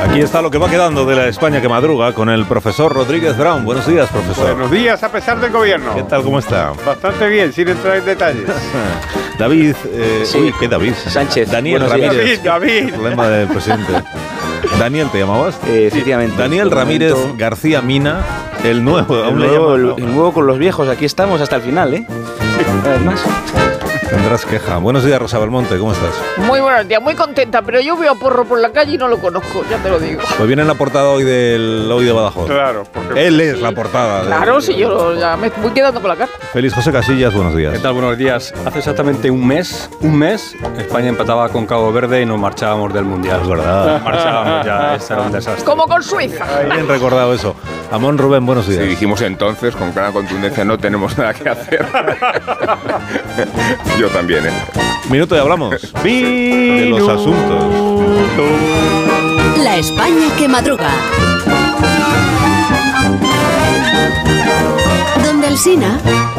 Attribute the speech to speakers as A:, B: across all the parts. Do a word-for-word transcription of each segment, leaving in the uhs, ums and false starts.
A: Aquí está lo que va quedando de la España que madruga con el profesor Rodríguez Brown. Buenos días, profesor.
B: Buenos días, a pesar del gobierno.
A: ¿Qué tal, cómo está?
B: Bastante bien, sin entrar en detalles.
A: David, eh,
C: sí.
A: uy, ¿qué David?
C: Sánchez.
A: Daniel
C: Buenos
A: Ramírez.
B: días. David, David.
A: Problema del presidente. Daniel, ¿te llamabas?
C: Eh, efectivamente.
A: Daniel Ramírez García Mina, el nuevo.
C: El
A: aún le
C: nuevo,
A: llaman,
C: el
A: ¿no?
C: nuevo con los viejos. Aquí estamos hasta el final, ¿eh? Una vez más.
A: Tendrás queja. Buenos días, Rosa Belmonte, ¿cómo estás?
D: Muy buenos días, muy contenta, pero yo veo a Porro por la calle y no lo conozco, ya te lo digo.
A: Pues viene en la portada hoy del Hoy de Badajoz.
B: Claro, porque
A: Él es la portada. de-
D: Claro, si yo ya me voy quedando con la cara.
A: Feliz José Casillas, buenos días.
E: ¿Qué tal? Buenos días. Hace exactamente un mes, un mes, España empataba con Cabo Verde y nos marchábamos del Mundial.
A: Es verdad.
E: Marchábamos ya, eso era un desastre.
D: Como con Suiza.
A: Bien recordado eso. Amón Rubén, buenos días.
F: Sí, dijimos entonces con gran contundencia no tenemos nada que hacer. Yo también, ¿eh?
A: Minuto y hablamos de los asuntos.
G: La España que madruga. Donde Alsina.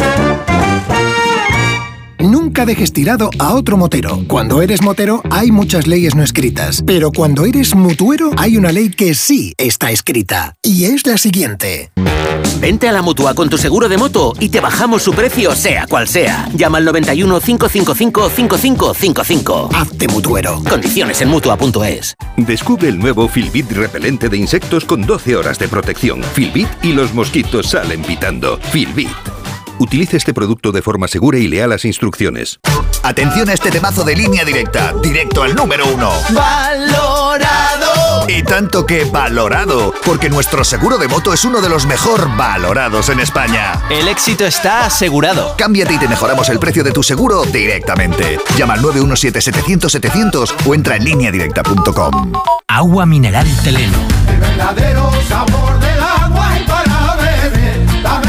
H: Nunca dejes tirado a otro motero. Cuando eres motero hay muchas leyes no escritas, pero cuando eres mutuero hay una ley que sí está escrita, y es la siguiente.
I: Vente a la Mutua con tu seguro de moto y te bajamos su precio sea cual sea. Llama al noventa y uno, cinco cinco cinco, cinco cinco cinco cinco.
H: Hazte mutuero.
I: Condiciones en Mutua punto es.
J: Descubre el nuevo Filbit repelente de insectos con doce horas de protección. Filbit y los mosquitos salen pitando. Filbit. Utilice este producto de forma segura y lea las instrucciones.
K: Atención a este temazo de Línea Directa, directo al número uno. ¡Valorado! Y tanto que valorado, porque nuestro seguro de moto es uno de los mejor valorados en España.
I: El éxito está asegurado.
K: Cámbiate y te mejoramos el precio de tu seguro directamente. Llama al nueve uno siete, setecientos, setecientos o entra en línea directa punto com.
I: Agua mineral Teleno.
L: El verdadero sabor del agua y para beber, dame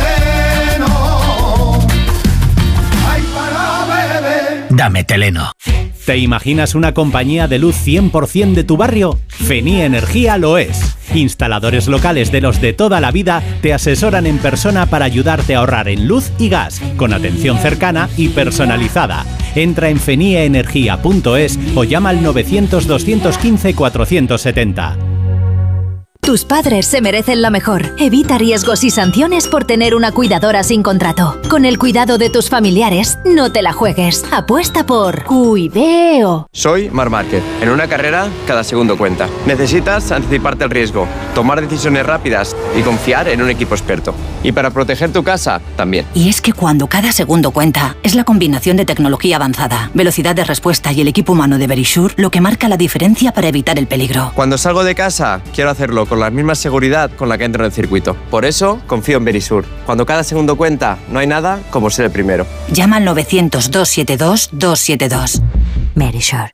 L: Teleno. Ay, para beber.
I: Dame Teleno.
M: ¿Te imaginas una compañía de luz cien por ciento de tu barrio? Fenía Energía lo es. Instaladores locales de los de toda la vida te asesoran en persona para ayudarte a ahorrar en luz y gas, con atención cercana y personalizada. Entra en fenia energía punto es o llama al novecientos, doscientos quince, cuatrocientos setenta.
G: Tus padres se merecen lo mejor. Evita riesgos y sanciones por tener una cuidadora sin contrato. Con el cuidado de tus familiares, no te la juegues. Apuesta por Cuideo.
C: Soy Marc Márquez. En una carrera, cada segundo cuenta. Necesitas anticiparte al riesgo, tomar decisiones rápidas y confiar en un equipo experto. Y para proteger tu casa, también.
N: Y es que cuando cada segundo cuenta, es la combinación de tecnología avanzada, velocidad de respuesta y el equipo humano de Verisure lo que marca la diferencia para evitar el peligro.
C: Cuando salgo de casa, quiero hacerlo con la misma seguridad con la que entro en el circuito. Por eso, confío en Verisure. Cuando cada segundo cuenta, no hay nada como ser el primero.
N: Llama al novecientos, doscientos setenta y dos, doscientos setenta y dos. Verisure.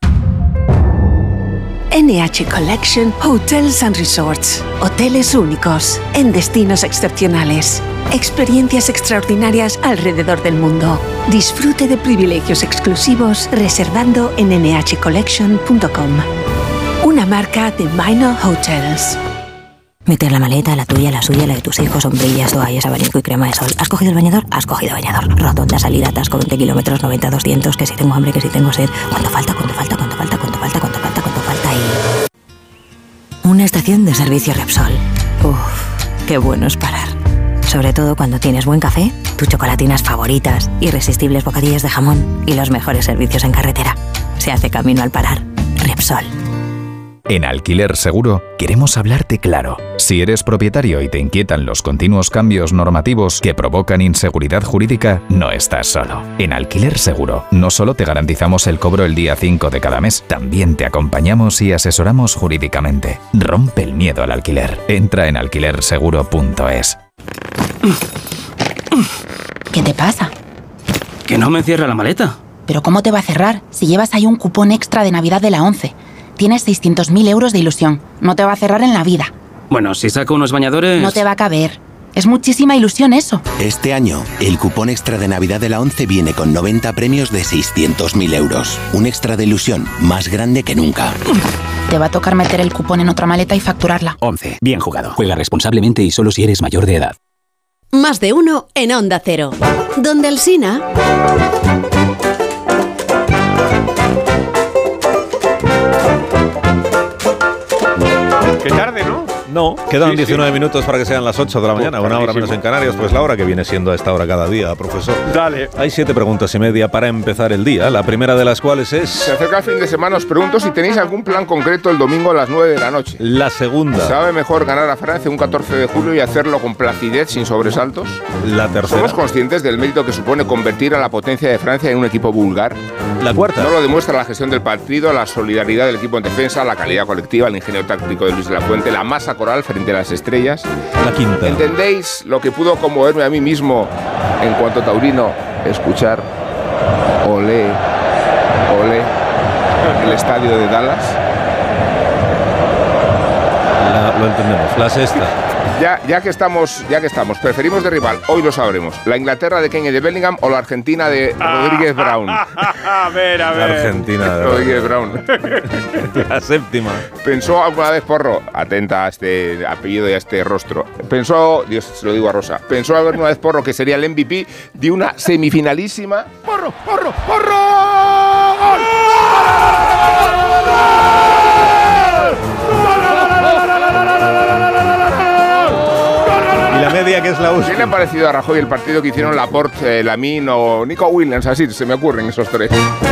O: N H Collection Hotels and Resorts. Hoteles únicos, en destinos excepcionales. Experiencias extraordinarias alrededor del mundo. Disfrute de privilegios exclusivos reservando en ene hache collection punto com. Una marca de Minor Hotels.
N: Meter la maleta, la tuya, la suya, la de tus hijos, sombrillas, toallas, abanico y crema de sol. ¿Has cogido el bañador? Has cogido bañador. Rotonda, salida, atasco, veinte kilómetros, noventa, doscientos, que si tengo hambre, que si tengo sed. ¿Cuánto falta? ¿Cuánto falta? ¿Cuánto falta? ¿Cuánto falta? ¿Cuánto falta? ¿Cuánto falta? Y... una estación de servicio Repsol. Uff, qué bueno es parar. Sobre todo cuando tienes buen café, tus chocolatinas favoritas, irresistibles bocadillos de jamón y los mejores servicios en carretera. Se hace camino al parar. Repsol.
P: En Alquiler Seguro queremos hablarte claro. Si eres propietario y te inquietan los continuos cambios normativos que provocan inseguridad jurídica, no estás solo. En Alquiler Seguro no solo te garantizamos el cobro el día cinco de cada mes, también te acompañamos y asesoramos jurídicamente. Rompe el miedo al alquiler. Entra en alquiler seguro punto es.
N: ¿Qué te pasa?
Q: Que no me cierra la maleta.
N: ¿Pero cómo te va a cerrar si llevas ahí un cupón extra de Navidad de la ONCE? Tienes seiscientos mil euros de ilusión. No te va a cerrar en la vida.
Q: Bueno, si saco unos bañadores...
N: No te va a caber. Es muchísima ilusión eso.
R: Este año, el cupón extra de Navidad de la ONCE viene con noventa premios de seiscientos mil euros. Un extra de ilusión más grande que nunca.
N: Te va a tocar meter el cupón en otra maleta y facturarla.
S: ONCE. Bien jugado. Juega responsablemente y solo si eres mayor de edad.
G: Más de uno en Onda Cero. Donde Alsina...
A: No, quedan
B: Sí,
A: diecinueve
B: sí.
A: minutos para que sean las ocho de la mañana, una hora menos en Canarias, pues la hora que viene siendo a esta hora cada día, profesor.
B: Dale.
A: Hay siete preguntas y media para empezar el día, la primera de las cuales
F: Se
A: es
F: acerca el fin de semana, os pregunto si tenéis algún plan concreto el domingo a las nueve de la noche.
A: la segunda,
F: ¿Sabe mejor ganar a Francia un catorce de julio y hacerlo con placidez, sin sobresaltos?
A: la tercera,
F: ¿Somos conscientes del mérito que supone convertir a la potencia de Francia en un equipo vulgar?
A: la cuarta,
F: No lo demuestra la gestión del partido, la solidaridad del equipo en defensa, la calidad colectiva, el ingenio táctico de Luis de la Fuente, la masa coral frente a las estrellas.
A: la quinta,
F: ¿Entendéis lo que pudo conmoverme a mí mismo en cuanto taurino escuchar olé, olé en el estadio de Dallas?
A: La- lo entendemos, la sexta,
F: Ya, ya que estamos, ya que estamos, preferimos de rival, hoy lo sabremos, la Inglaterra de Kane y de Bellingham o la Argentina de Rodríguez Brown.
B: A ver, a
A: la
B: ver.
A: Argentina, de
F: Rodríguez Brown.
A: la séptima,
F: Pensó alguna vez, Porro, atenta a este apellido y a este rostro, pensó, Dios, se lo digo a Rosa, pensó alguna vez, Porro, que sería el M V P de una semifinalísima. ¡Porro, porro, porro!
A: y la media que es la
F: ¿Qué
A: última.
F: le ha parecido a Rajoy el partido que hicieron Laporte, eh, Lamine o Nico Williams? Así se me ocurren esos tres.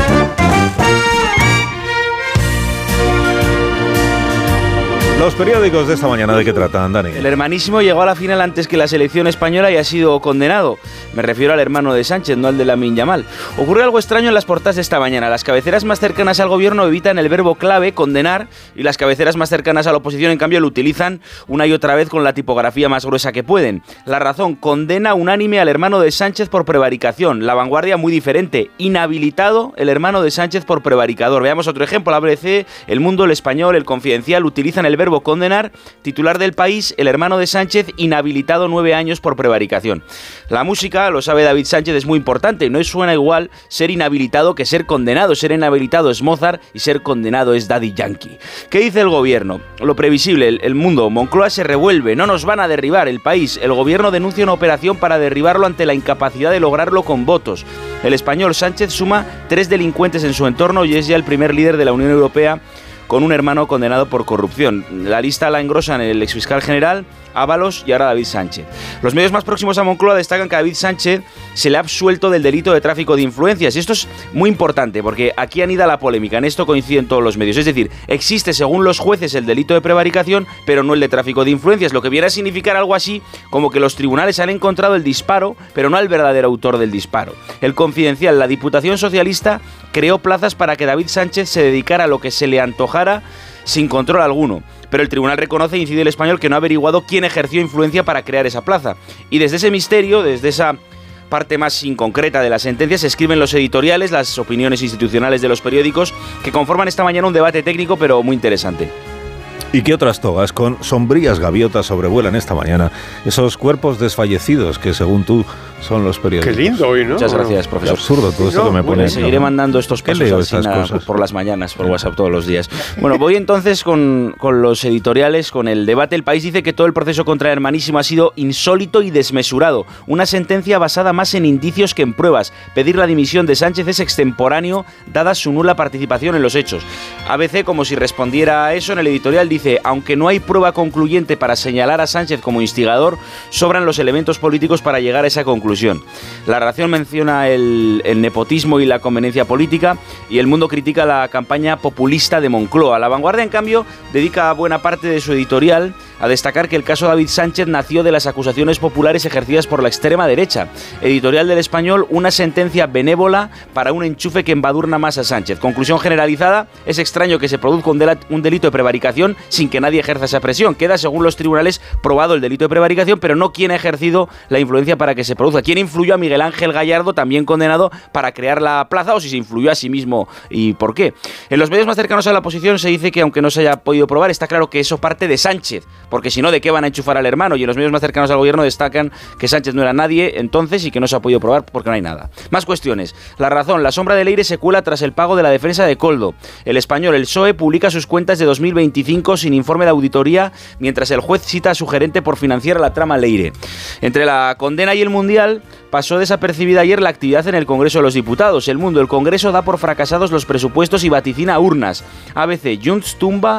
A: Los periódicos de esta mañana, ¿de qué tratan, Dani?
T: El hermanísimo llegó a la final antes que la selección española y ha sido condenado. Me refiero al hermano de Sánchez, no al de Lamine Yamal. Ocurre algo extraño en las portadas de esta mañana. Las cabeceras más cercanas al gobierno evitan el verbo clave, condenar, y las cabeceras más cercanas a la oposición, en cambio, lo utilizan una y otra vez con la tipografía más gruesa que pueden. La Razón: condena unánime al hermano de Sánchez por prevaricación. La Vanguardia, muy diferente: inhabilitado el hermano de Sánchez por prevaricador. Veamos otro ejemplo. La A B C, El Mundo, El Español, El Confidencial utilizan el verbo condenar. Titular del País: el hermano de Sánchez inhabilitado nueve años por prevaricación. La música, lo sabe David Sánchez, es muy importante. No suena igual ser inhabilitado que ser condenado. Ser inhabilitado es Mozart y ser condenado es Daddy Yankee. ¿Qué dice el gobierno? Lo previsible: el, el Mundo: Moncloa se revuelve, no nos van a derribar. El País: el gobierno denuncia una operación para derribarlo ante la incapacidad de lograrlo con votos. El Español: Sánchez suma tres delincuentes en su entorno y es ya el primer líder de la Unión Europea con un hermano condenado por corrupción. La lista la engrosan el exfiscal general, Ábalos y ahora David Sánchez. Los medios más próximos a Moncloa destacan que a David Sánchez se le ha absuelto del delito de tráfico de influencias. Y esto es muy importante porque aquí anida la polémica. En esto coinciden todos los medios. Es decir, existe según los jueces el delito de prevaricación, pero no el de tráfico de influencias. Lo que viene a significar algo así como que los tribunales han encontrado el disparo, pero no al verdadero autor del disparo. El Confidencial: la Diputación Socialista creó plazas para que David Sánchez se dedicara a lo que se le antojara sin control alguno. Pero el tribunal reconoce, incide El Español, que no ha averiguado quién ejerció influencia para crear esa plaza. Y desde ese misterio, desde esa parte más inconcreta de la sentencia, se escriben los editoriales, las opiniones institucionales de los periódicos, que conforman esta mañana un debate técnico pero muy interesante.
A: ¿Y qué otras togas con sombrías gaviotas sobrevuelan esta mañana esos cuerpos desfallecidos que, según tú, son los periódicos?
B: Qué lindo hoy, ¿no?
T: Muchas gracias, profesor.
A: Qué absurdo todo esto
B: No,
A: que me
B: bueno,
A: pone.
T: Seguiré mandando estos
A: ¿Qué
T: pasos
A: leo
T: así
A: estas
T: nada,
A: cosas?
T: por las mañanas, por WhatsApp todos los días. Bueno, voy entonces con, con los editoriales, con el debate. El País dice que todo el proceso contra el hermanísimo ha sido insólito y desmesurado. Una sentencia basada más en indicios que en pruebas. Pedir la dimisión de Sánchez es extemporáneo, dada su nula participación en los hechos. A B C, como si respondiera a eso, en el editorial dice: aunque no hay prueba concluyente para señalar a Sánchez como instigador, sobran los elementos políticos para llegar a esa conclusión. La Razón menciona el, el nepotismo y la conveniencia política, y El Mundo critica la campaña populista de Moncloa. La Vanguardia, en cambio, dedica buena parte de su editorial a destacar que el caso David Sánchez nació de las acusaciones populares ejercidas por la extrema derecha. Editorial del Español: una sentencia benévola para un enchufe que embadurna más a Sánchez. Conclusión generalizada: es extraño que se produzca un, del- un delito de prevaricación sin que nadie ejerza esa presión. Queda, según los tribunales, probado el delito de prevaricación, pero no quién ha ejercido la influencia para que se produzca. ¿Quién influyó a Miguel Ángel Gallardo, también condenado, para crear la plaza, o si se influyó a sí mismo y por qué? En los medios más cercanos a la oposición se dice que, aunque no se haya podido probar, está claro que eso parte de Sánchez, porque si no, ¿de qué van a enchufar al hermano? Y en los medios más cercanos al gobierno destacan que Sánchez no era nadie entonces y que no se ha podido probar porque no hay nada. Más cuestiones. La Razón: la sombra de Leire se cuela tras el pago de la defensa de Koldo. El Español: el P S O E publica sus cuentas de dos mil veinticinco sin informe de auditoría, mientras el juez cita a su gerente por financiar la trama Leire. Entre la condena y el Mundial, pasó desapercibida ayer la actividad en el Congreso de los Diputados. El Mundo: el Congreso da por fracasados los presupuestos y vaticina urnas. A B C: Junts tumba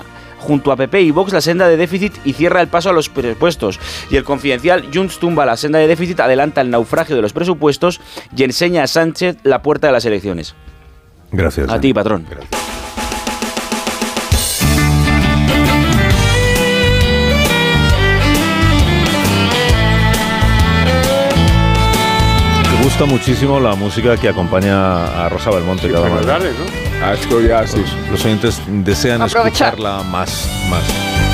T: junto a P P y Vox la senda de déficit y cierra el paso a los presupuestos. Y el Confidencial, Junts tumba la senda de déficit, adelanta el naufragio de los presupuestos y enseña a Sánchez la puerta de las elecciones.
A: Gracias.
T: A Dani. ti, patrón. Gracias.
A: Me gusta muchísimo la música que acompaña a Rosa Belmonte cada mañana.
B: ¿no?
F: Ah, esto ya sí.
A: Los, los oyentes desean
D: Aprovechar.
A: escucharla más, más.